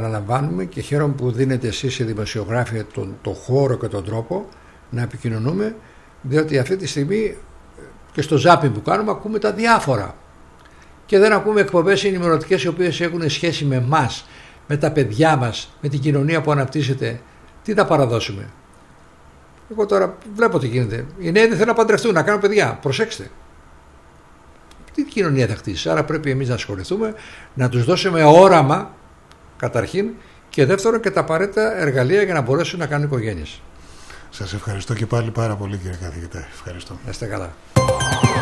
επαναλαμβάνουμε και χαίρομαι που δίνετε εσείς οι δημοσιογράφοι τον χώρο και τον τρόπο να επικοινωνούμε, διότι αυτή τη στιγμή και στο ζάπινγκ που κάνουμε ακούμε τα διάφορα και δεν ακούμε εκπομπές ενημερωτικές οι οποίες έχουν σχέση με εμάς, με τα παιδιά μας, με την κοινωνία που αναπτύσσεται. Τι θα παραδώσουμε? Εγώ τώρα βλέπω τι γίνεται. Οι νέοι δεν θέλουν να παντρευτούν, να κάνουν παιδιά. Προσέξτε. Τι κοινωνία θα χτίσει? Άρα πρέπει εμείς να ασχοληθούμε, να τους δώσουμε όραμα καταρχήν και δεύτερον και τα απαραίτητα εργαλεία για να μπορέσουν να κάνουν οικογένειες. Σας ευχαριστώ και πάλι πάρα πολύ, κύριε καθηγητά. Ευχαριστώ. Να είστε καλά.